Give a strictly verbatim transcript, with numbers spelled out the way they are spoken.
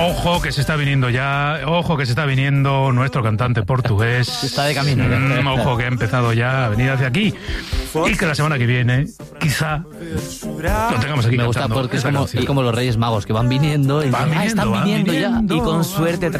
Ojo que se está viniendo ya, ojo que se está viniendo nuestro cantante portugués. Está de camino. Mm, ojo que ha empezado ya a venir hacia aquí. Y que la semana que viene, quizá, lo tengamos aquí. Me gusta porque es como, es como los Reyes Magos que van viniendo y van dicen, ah, viniendo, están van viniendo, viniendo ya. Y con suerte